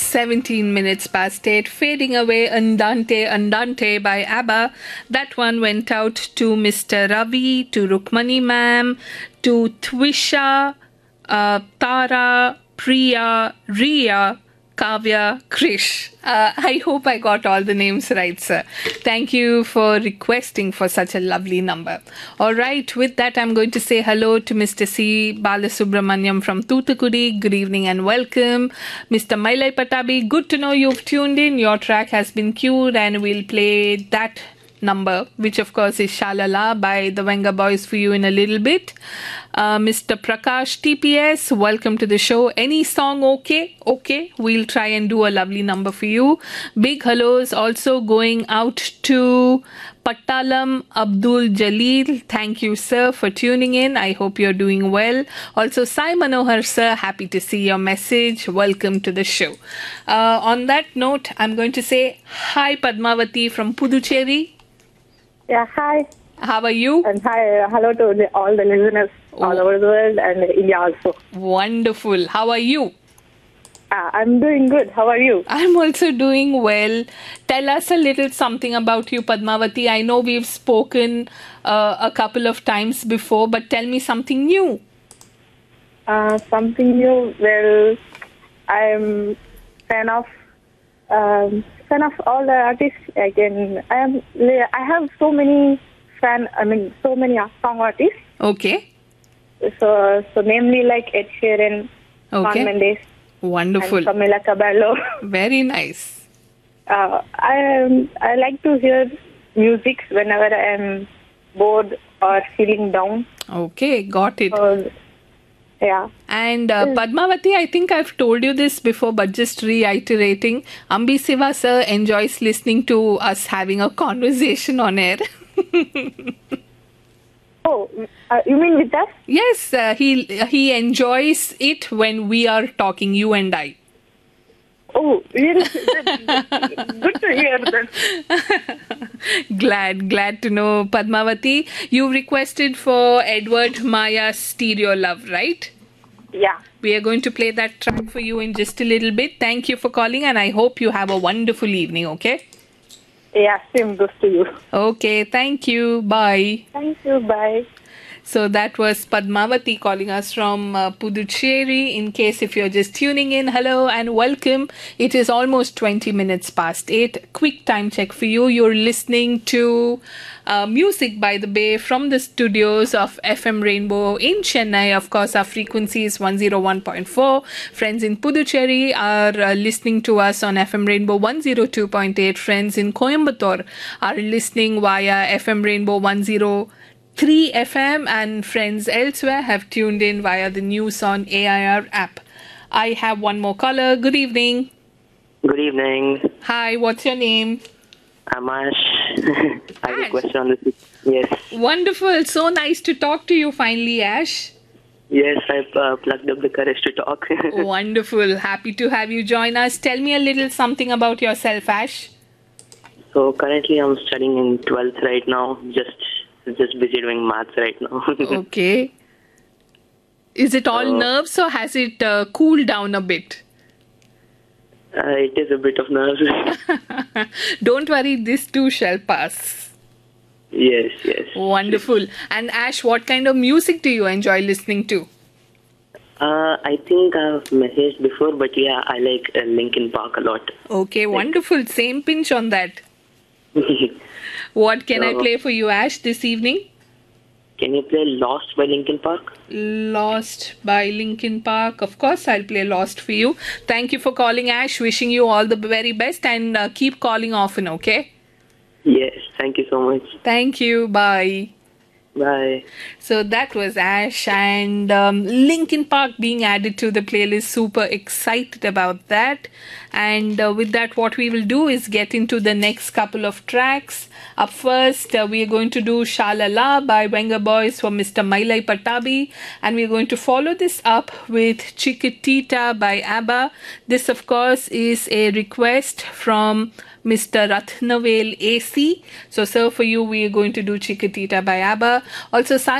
17 minutes past 8. Fading Away, Andante, Andante by ABBA. That one went out to Mr. Ravi, to Rukmani ma'am, to Twisha, Tara, Priya, Riya, Kavya, Krish. I hope I got all the names right, sir. Thank you for requesting for such a lovely number. All right, with that, I'm going to say hello to Mr. C. Balasubramaniam from Thoothukudi. Good evening and welcome. Mr. Mailai Patabi, good to know you've tuned in. Your track has been queued and we'll play that number, which of course is Shalala by the Venga Boys for you in a little bit. Mr. Prakash TPS, welcome to the show. Any song okay? Okay, we'll try and do a lovely number for you. Big hellos also going out to Pattalam Abdul Jalil. Thank you, sir, for tuning in. I hope you're doing well. Also, Sai Manohar, sir, happy to see your message. Welcome to the show. On that note, I'm going to say hi, Padmavati from Puducherry. Yeah, hi. How are you? And hi, hello to all the listeners all over the world and India also. Wonderful. How are you? I'm doing good. How are you? I'm also doing well. Tell us a little something about you, Padmavati. I know we've spoken a couple of times before, but tell me something new. Something new? Well, I'm fan of all the artists. I have so many song artists. Okay. So namely like Ed Sheeran, Okay. Shawn Mendes, Wonderful. and Camila Cabello. Very nice. I like to hear music whenever I am bored or feeling down. Okay, got it. Yeah. And Padmavati, I think I've told you this before, but just reiterating, Ambi Siva sir enjoys listening to us having a conversation on air. Oh, you mean with us? Yes, he enjoys it when we are talking, you and I. Oh, really? Good to hear that. Glad to know, Padmavati. You requested for Edward Maya's Stereo Love, right? Yeah. We are going to play that track for you in just a little bit. Thank you for calling and I hope you have a wonderful evening, okay? Yeah, same goes to you. Okay, thank you. Bye. Thank you. Bye. So that was Padmavati calling us from Puducherry. In case if you're just tuning in, hello and welcome. It is almost 20 minutes past 8. Quick time check for you. You're listening to Music by the Bay from the studios of FM Rainbow in Chennai. Of course, our frequency is 101.4. Friends in Puducherry are listening to us on FM Rainbow 102.8. Friends in Coimbatore are listening via FM Rainbow 103 FM, and friends elsewhere have tuned in via the News on AIR app. I have one more caller. Good evening. Good evening. Hi, what's your name? I'm Ash. I have Ash. a question on this. Yes. Wonderful. So nice to talk to you finally, Ash. Yes, I've plugged up the courage to talk. Wonderful. Happy to have you join us. Tell me a little something about yourself, Ash. So currently I'm studying in 12th right now. Just busy doing maths right now. Okay. Is it all nerves or has it cooled down a bit? It is a bit of nerves. Don't worry, this too shall pass. Yes. Wonderful. And Ash, what kind of music do you enjoy listening to? I think I've messaged before, but yeah, I like Linkin Park a lot. Okay, wonderful. Same pinch on that. What can I play for you, Ash, this evening? Can you play Lost by Linkin Park? Lost by Linkin Park. Of course, I'll play Lost for you. Thank you for calling, Ash. Wishing you all the very best and keep calling often, okay? Yes, thank you so much. Thank you. Bye. Bye. So that was Ash and Linkin Park being added to the playlist. Super excited about that. And with that, what we will do is get into the next couple of tracks. Up first, we are going to do Shalala by Venga Boys for Mr. Mailai Patabi. And we are going to follow this up with Chiquitita by ABBA. This, of course, is a request from Mr. Ratnavel AC. So, sir, for you, we are going to do Chiquitita by ABBA. Also,